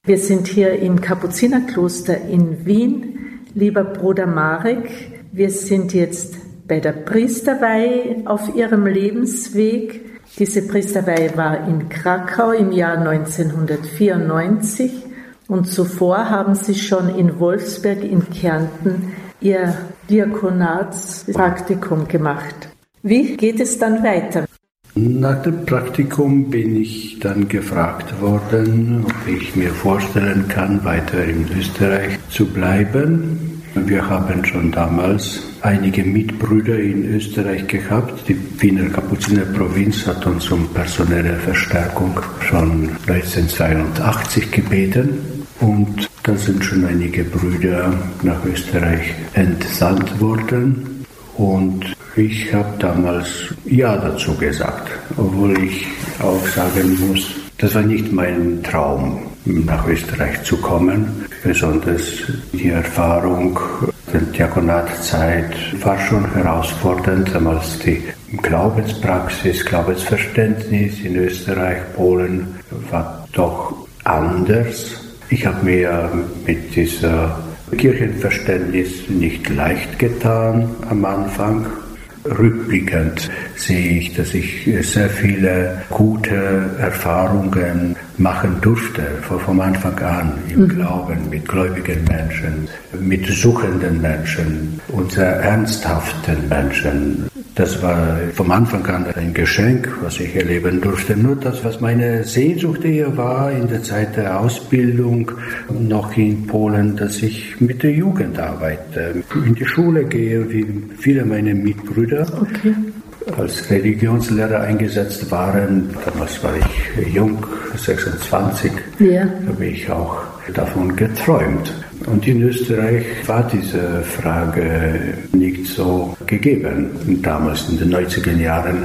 Wir sind hier im Kapuzinerkloster in Wien. Lieber Bruder Marek, wir sind jetzt bei der Priesterweihe auf Ihrem Lebensweg. Diese Priesterweihe war in Krakau im Jahr 1994 und zuvor haben Sie schon in Wolfsberg in Kärnten Ihr Diakonatspraktikum gemacht. Wie geht es dann weiter? Nach dem Praktikum bin ich dann gefragt worden, ob ich mir vorstellen kann, weiter in Österreich zu bleiben. Wir haben schon damals einige Mitbrüder in Österreich gehabt. Die Wiener Kapuzinerprovinz hat uns um personelle Verstärkung schon 1982 gebeten. Und da sind schon einige Brüder nach Österreich entsandt worden. Und ich habe damals Ja dazu gesagt, obwohl ich auch sagen muss, das war nicht mein Traum, nach Österreich zu kommen. Besonders die Erfahrung der Diakonatzeit war schon herausfordernd. Damals die Glaubenspraxis, Glaubensverständnis in Österreich, Polen war doch anders. Ich habe mir mit dieser Kirchenverständnis nicht leicht getan am Anfang. Rückblickend sehe ich, dass ich sehr viele gute Erfahrungen machen durfte, vom Anfang an im Glauben, mit gläubigen Menschen, mit suchenden Menschen und sehr ernsthaften Menschen. Das war vom Anfang an ein Geschenk, was ich erleben durfte. Nur das, was meine Sehnsucht hier war in der Zeit der Ausbildung, noch in Polen, dass ich mit der Jugend arbeite, in die Schule gehe, wie viele meiner Mitbrüder. Okay. Als Religionslehrer eingesetzt waren. Damals war ich jung, 26, habe ich auch davon geträumt. Und in Österreich war diese Frage nicht so gegeben. Damals in den 90er Jahren.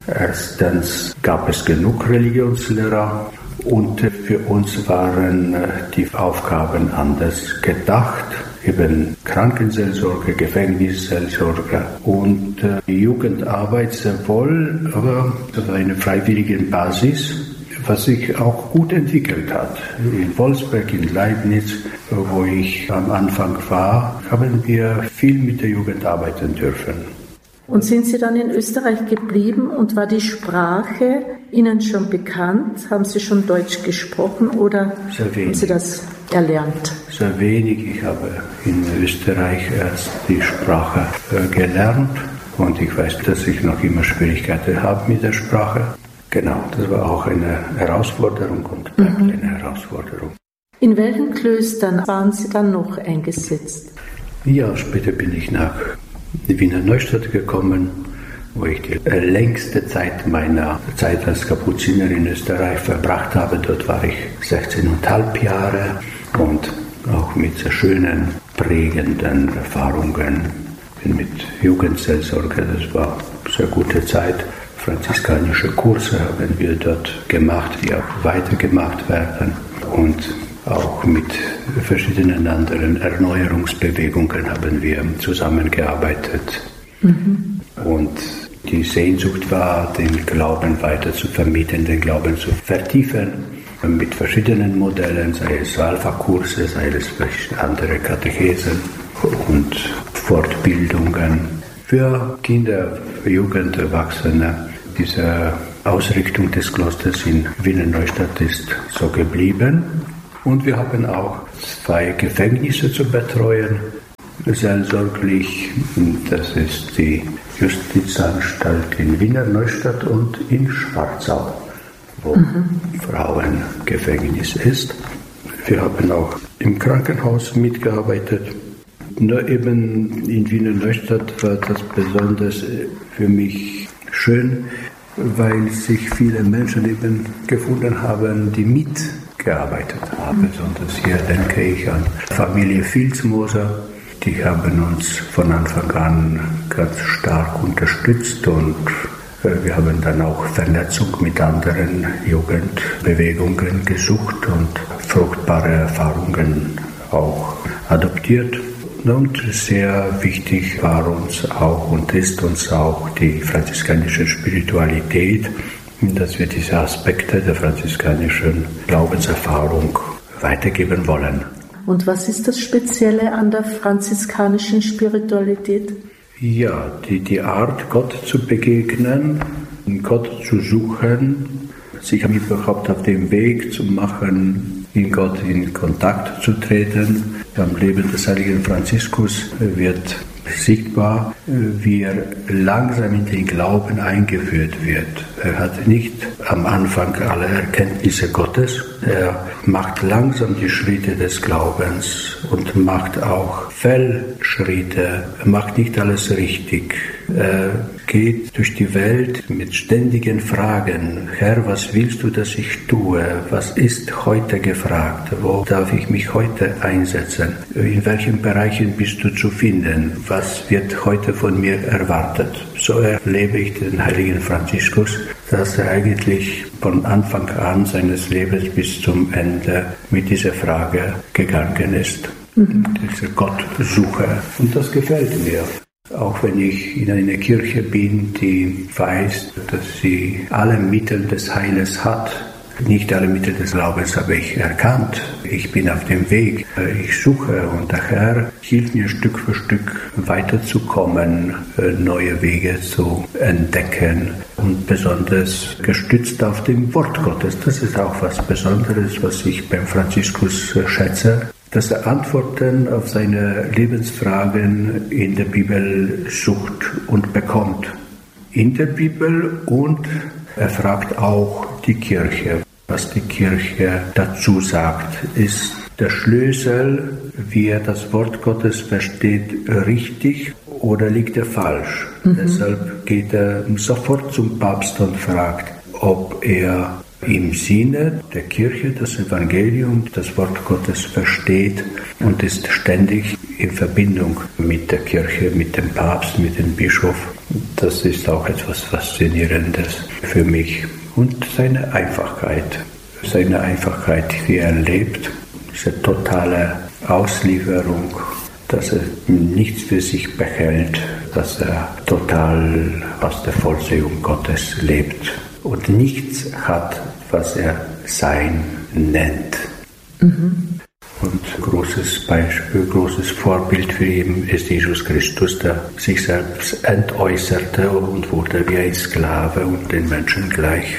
Erstens gab es genug Religionslehrer und für uns waren die Aufgaben anders gedacht. Eben Krankenseelsorge, Gefängnisseelsorge und Jugendarbeit sehr wohl, aber auf einer freiwilligen Basis, was sich auch gut entwickelt hat. In Wolfsberg, in Leibniz, wo ich am Anfang war, haben wir viel mit der Jugend arbeiten dürfen. Und sind Sie dann in Österreich geblieben und war die Sprache Ihnen schon bekannt? Haben Sie schon Deutsch gesprochen oder haben Sie das erlernt? Sehr wenig. Ich habe in Österreich erst die Sprache gelernt und ich weiß, dass ich noch immer Schwierigkeiten habe mit der Sprache. Genau, das war auch eine Herausforderung und bleibt eine Herausforderung. In welchen Klöstern waren Sie dann noch eingesetzt? Ja, später bin ich nach Wiener Neustadt gekommen, wo ich die längste Zeit meiner Zeit als Kapuziner in Österreich verbracht habe. Dort war ich 16,5 Jahre und auch mit sehr schönen, prägenden Erfahrungen. Bin mit Jugendseelsorge, das war eine sehr gute Zeit. Franziskanische Kurse haben wir dort gemacht, die auch weitergemacht werden. Und auch mit verschiedenen anderen Erneuerungsbewegungen haben wir zusammengearbeitet. Und die Sehnsucht war, den Glauben weiter zu vermitteln, den Glauben zu vertiefen, mit verschiedenen Modellen, sei es Alpha-Kurse, sei es andere Katechesen und Fortbildungen für Kinder, für Jugend, Erwachsene. Diese Ausrichtung des Klosters in Wiener Neustadt ist so geblieben. Und wir haben auch 2 Gefängnisse zu betreuen, seelsorglich. Das ist die Justizanstalt in Wiener Neustadt und in Schwarzau, wo Frauengefängnis ist. Wir haben auch im Krankenhaus mitgearbeitet. Nur eben in Wiener Neustadt war das besonders für mich schön, weil sich viele Menschen eben gefunden haben, die mitgearbeitet haben. Besonders hier denke ich an Familie Filzmoser. Die haben uns von Anfang an ganz stark unterstützt und wir haben dann auch Vernetzung mit anderen Jugendbewegungen gesucht und fruchtbare Erfahrungen auch adoptiert. Und sehr wichtig war uns auch und ist uns auch die franziskanische Spiritualität, dass wir diese Aspekte der franziskanischen Glaubenserfahrung weitergeben wollen. Und was ist das Spezielle an der franziskanischen Spiritualität? Ja, die Art, Gott zu begegnen, Gott zu suchen, sich überhaupt auf den Weg zu machen, in Gott in Kontakt zu treten. Am Leben des heiligen Franziskus wird sichtbar, wie er langsam in den Glauben eingeführt wird. Er hat nicht am Anfang alle Erkenntnisse Gottes. Er macht langsam die Schritte des Glaubens und macht auch Fehlschritte. Er macht nicht alles richtig. Er geht durch die Welt mit ständigen Fragen. Herr, was willst du, dass ich tue? Was ist heute gefragt? Wo darf ich mich heute einsetzen? In welchen Bereichen bist du zu finden? Was wird heute von mir erwartet? So erlebe ich den heiligen Franziskus, dass er eigentlich von Anfang an seines Lebens bis zum Ende mit dieser Frage gegangen ist. Diese Gottsuche. Und das gefällt mir. Auch wenn ich in einer Kirche bin, die weiß, dass sie alle Mittel des Heiles hat. Nicht alle Mittel des Glaubens habe ich erkannt. Ich bin auf dem Weg. Ich suche und der Herr hilft mir Stück für Stück weiterzukommen, neue Wege zu entdecken und besonders gestützt auf dem Wort Gottes. Das ist auch was Besonderes, was ich beim Franziskus schätze, dass er Antworten auf seine Lebensfragen in der Bibel sucht und bekommt. In der Bibel, und er fragt auch die Kirche. Was die Kirche dazu sagt, ist der Schlüssel, wie er das Wort Gottes versteht, richtig oder liegt er falsch? Deshalb geht er sofort zum Papst und fragt, ob er im Sinne der Kirche das Evangelium, das Wort Gottes versteht und ist ständig in Verbindung mit der Kirche, mit dem Papst, mit dem Bischof. Das ist auch etwas Faszinierendes für mich. Und seine Einfachkeit, wie er lebt, diese totale Auslieferung, dass er nichts für sich behält, dass er total aus der Vollsehung Gottes lebt und nichts hat, was er Sein nennt. Und großes Beispiel, großes Vorbild für ihn ist Jesus Christus, der sich selbst entäußerte und wurde wie ein Sklave und den Menschen gleich.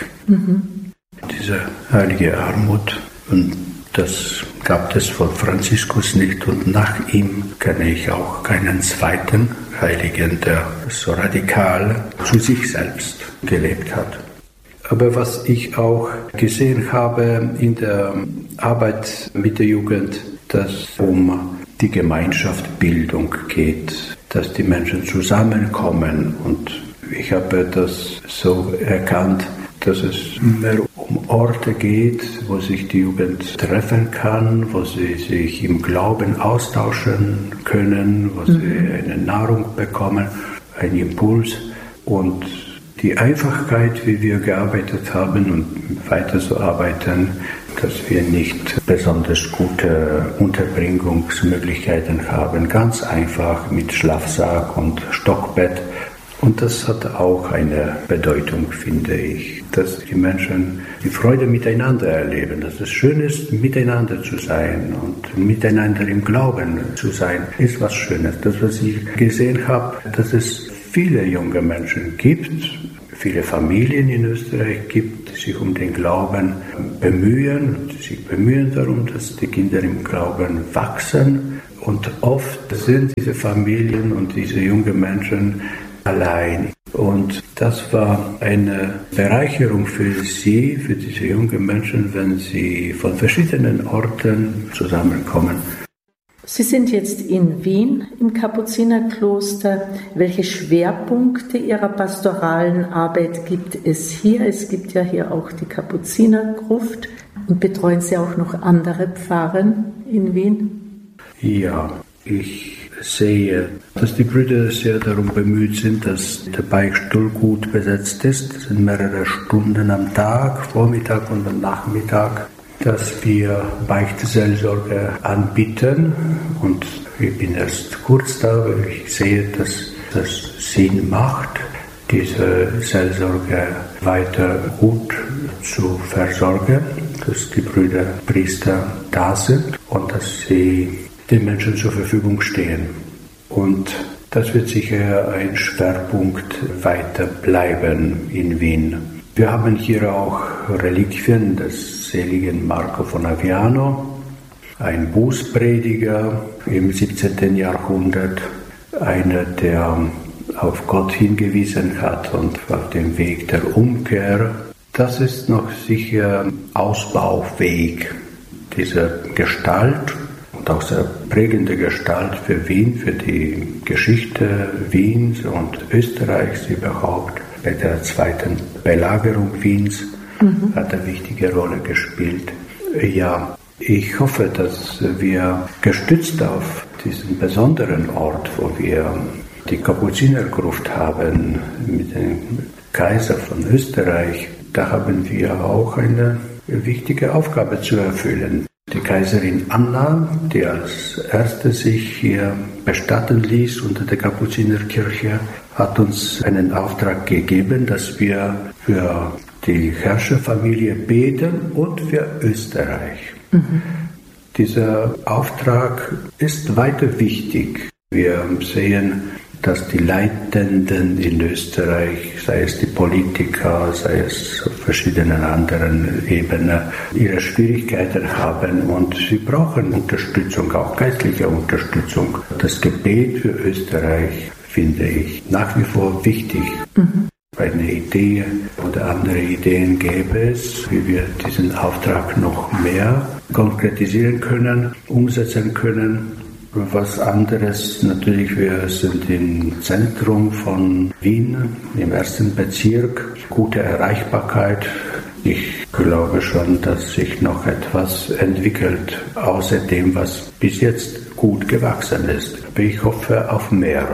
Diese heilige Armut, und das gab es von Franziskus nicht, und nach ihm kenne ich auch keinen zweiten Heiligen, der so radikal zu sich selbst gelebt hat. Aber was ich auch gesehen habe in der Arbeit mit der Jugend, dass es um die Gemeinschaftsbildung geht, dass die Menschen zusammenkommen. Und ich habe das so erkannt, dass es mehr um Orte geht, wo sich die Jugend treffen kann, wo sie sich im Glauben austauschen können, wo sie eine Nahrung bekommen, einen Impuls. Und die Einfachkeit, wie wir gearbeitet haben und weiter so arbeiten, dass wir nicht besonders gute Unterbringungsmöglichkeiten haben, ganz einfach mit Schlafsack und Stockbett. Und das hat auch eine Bedeutung, finde ich, dass die Menschen die Freude miteinander erleben, dass es schön ist, miteinander zu sein und miteinander im Glauben zu sein, ist was Schönes. Das, was ich gesehen habe, dass es viele junge Menschen gibt, viele Familien in Österreich gibt, die sich um den Glauben bemühen, die sich bemühen darum, dass die Kinder im Glauben wachsen. Und oft sind diese Familien und diese jungen Menschen allein. Und das war eine Bereicherung für sie, für diese jungen Menschen, wenn sie von verschiedenen Orten zusammenkommen. Sie sind jetzt in Wien im Kapuzinerkloster. Welche Schwerpunkte Ihrer pastoralen Arbeit gibt es hier? Es gibt ja hier auch die Kapuzinergruft. Und betreuen Sie auch noch andere Pfarren in Wien? Ja, ich sehe, dass die Brüder sehr darum bemüht sind, dass der Beichtstuhl gut besetzt ist. Das sind mehrere Stunden am Tag, Vormittag und am Nachmittag, dass wir Beichtseelsorge anbieten. Und ich bin erst kurz da, weil ich sehe, dass das Sinn macht, diese Seelsorge weiter gut zu versorgen. dass die Brüder Priester da sind und dass sie den Menschen zur Verfügung stehen. Und das wird sicher ein Schwerpunkt weiter bleiben in Wien. Wir haben hier auch Reliquien des seligen Marco von Aviano, ein Bußprediger im 17. Jahrhundert, einer, der auf Gott hingewiesen hat und auf dem Weg der Umkehr. Das ist noch sicher Ausbaufähig dieser Gestalt und auch sehr prägende Gestalt für Wien, für die Geschichte Wiens und Österreichs überhaupt. Bei der zweiten Belagerung Wiens hat eine wichtige Rolle gespielt. Ja, ich hoffe, dass wir gestützt auf diesen besonderen Ort, wo wir die Kapuzinergruft haben mit dem Kaiser von Österreich, da haben wir auch eine wichtige Aufgabe zu erfüllen. Die Kaiserin Anna, die als erste sich hier bestatten ließ unter der Kapuzinerkirche, hat uns einen Auftrag gegeben, dass wir für die Herrscherfamilie beten und für Österreich. Dieser Auftrag ist weiter wichtig. Wir sehen, dass die Leitenden in Österreich, sei es die Politiker, sei es auf verschiedenen anderen Ebenen, ihre Schwierigkeiten haben und sie brauchen Unterstützung, auch geistliche Unterstützung. Das Gebet für Österreich finde ich nach wie vor wichtig. Eine Idee oder andere Ideen gäbe es, wie wir diesen Auftrag noch mehr konkretisieren können, umsetzen können. Was anderes natürlich, wir sind im Zentrum von Wien, im 1. Bezirk, gute Erreichbarkeit. Ich glaube schon, dass sich noch etwas entwickelt, außer dem, was bis jetzt gut gewachsen ist. Ich hoffe auf mehr.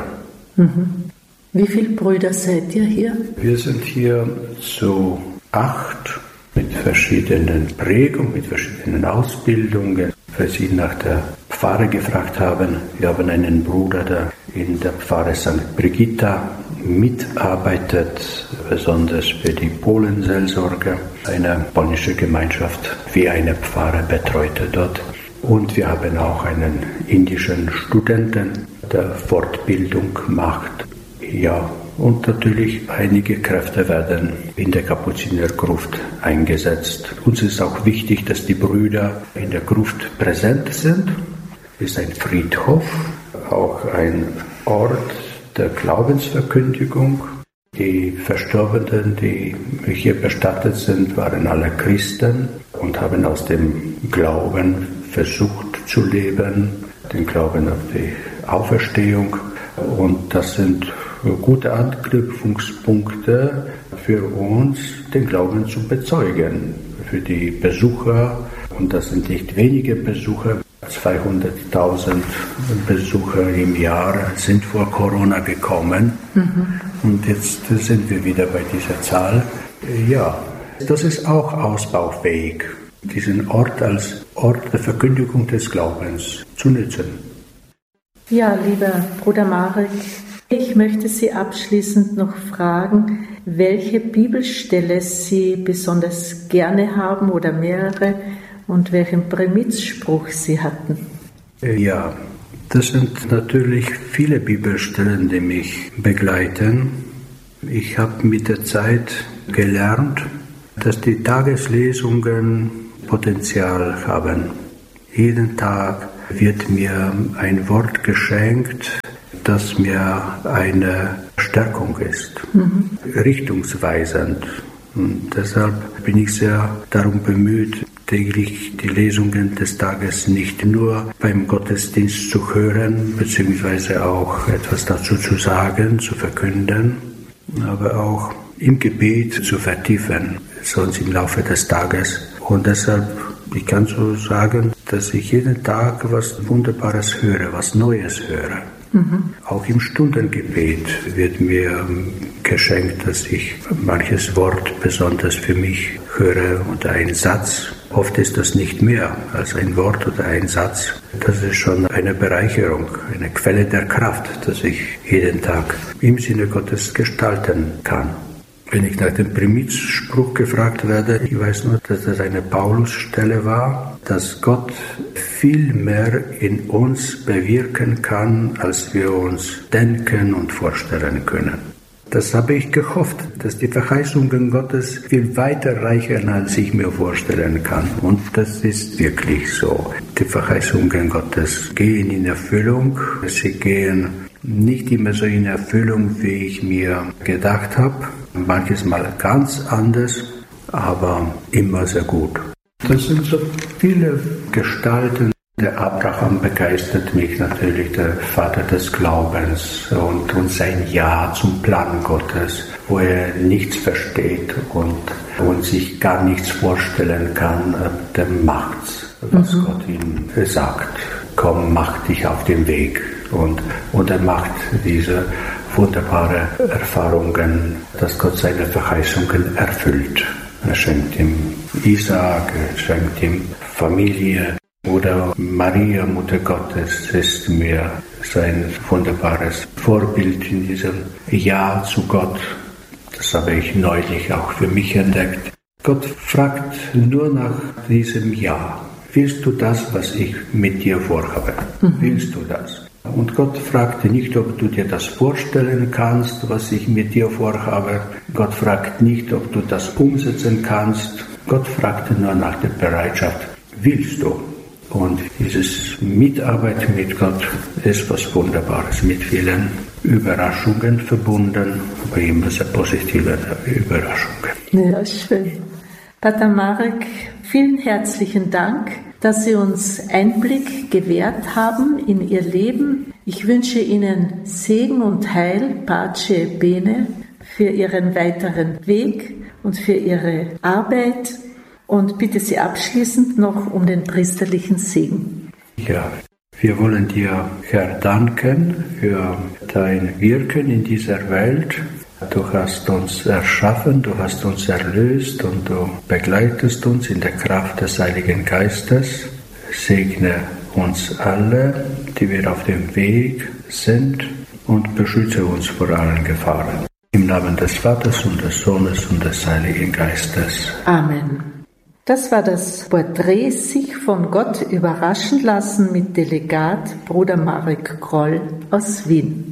Wie viele Brüder seid ihr hier? Wir sind hier zu 8 mit verschiedenen Prägungen, mit verschiedenen Ausbildungen. Weil Sie nach der Pfarre gefragt haben, wir haben einen Bruder, der in der Pfarre St. Brigitta mitarbeitet, besonders für die Polenseelsorge. Eine polnische Gemeinschaft wie eine Pfarre betreute dort. Und wir haben auch einen indischen Studenten, der Fortbildung macht. Ja, und natürlich einige Kräfte werden in der Kapuzinergruft eingesetzt. Uns ist auch wichtig, dass die Brüder in der Gruft präsent sind. Es ist ein Friedhof, auch ein Ort der Glaubensverkündigung. Die Verstorbenen, die hier bestattet sind, waren alle Christen und haben aus dem Glauben versucht zu leben, den Glauben auf die Auferstehung. Und das sind gute Anknüpfungspunkte für uns, den Glauben zu bezeugen. Für die Besucher, und das sind nicht wenige Besucher, 200.000 Besucher im Jahr sind vor Corona gekommen. Und jetzt sind wir wieder bei dieser Zahl. Ja, das ist auch ausbaufähig, diesen Ort als Ort der Verkündigung des Glaubens zu nutzen. Ja, lieber Bruder Marek, ich möchte Sie abschließend noch fragen, welche Bibelstelle Sie besonders gerne haben oder mehrere und welchen Prämizspruch Sie hatten. Ja, das sind natürlich viele Bibelstellen, die mich begleiten. Ich habe mit der Zeit gelernt, dass die Tageslesungen Potenzial haben. Jeden Tag wird mir ein Wort geschenkt, das mir eine Stärkung ist, richtungsweisend. Und deshalb bin ich sehr darum bemüht, täglich die Lesungen des Tages nicht nur beim Gottesdienst zu hören, beziehungsweise auch etwas dazu zu sagen, zu verkünden, aber auch im Gebet zu vertiefen, sonst im Laufe des Tages. Und deshalb, ich kann so sagen, dass ich jeden Tag was Wunderbares höre, was Neues höre. Auch im Stundengebet wird mir geschenkt, dass ich manches Wort besonders für mich höre oder ein Satz. Oft ist das nicht mehr als ein Wort oder ein Satz. Das ist schon eine Bereicherung, eine Quelle der Kraft, dass ich jeden Tag im Sinne Gottes gestalten kann. Wenn ich nach dem Primizspruch gefragt werde, ich weiß nur, dass das eine Paulusstelle war, dass Gott viel mehr in uns bewirken kann, als wir uns denken und vorstellen können. Das habe ich gehofft, dass die Verheißungen Gottes viel weiter reichen, als ich mir vorstellen kann. Und das ist wirklich so. Die Verheißungen Gottes gehen in Erfüllung. Sie gehen nicht immer so in Erfüllung, wie ich mir gedacht habe. Manches Mal ganz anders, aber immer sehr gut. Das sind so viele Gestalten. Der Abraham begeistert mich natürlich, der Vater des Glaubens und sein Ja zum Plan Gottes, wo er nichts versteht und sich gar nichts vorstellen kann, der macht's, was Gott ihm sagt. Komm, mach dich auf den Weg. Und er macht diese wunderbare Erfahrungen, dass Gott seine Verheißungen erfüllt. Er schenkt ihm Isaak, er schenkt ihm Familie. Oder Maria, Mutter Gottes, ist mir so ein wunderbares Vorbild in diesem Ja zu Gott. Das habe ich neulich auch für mich entdeckt. Gott fragt nur nach diesem Ja. Willst du das, was ich mit dir vorhabe? Willst du das? Und Gott fragt nicht, ob du dir das vorstellen kannst, was ich mit dir vorhabe. Gott fragt nicht, ob du das umsetzen kannst. Gott fragt nur nach der Bereitschaft. Willst du? Und dieses Mitarbeit mit Gott ist was Wunderbares, mit vielen Überraschungen verbunden, aber immer sehr positive Überraschungen. Ja, schön. Pater Marek, vielen herzlichen Dank, dass Sie uns Einblick gewährt haben in Ihr Leben. Ich wünsche Ihnen Segen und Heil, Pace e Bene, für Ihren weiteren Weg und für Ihre Arbeit. Und bitte Sie abschließend noch um den priesterlichen Segen. Ja, wir wollen dir, Herr, danken für dein Wirken in dieser Welt. Du hast uns erschaffen, du hast uns erlöst und du begleitest uns in der Kraft des Heiligen Geistes. Segne uns alle, die wir auf dem Weg sind, und beschütze uns vor allen Gefahren. Im Namen des Vaters und des Sohnes und des Heiligen Geistes. Amen. Das war das Porträt Sich von Gott überraschen lassen mit Delegat Bruder Marek Groll aus Wien.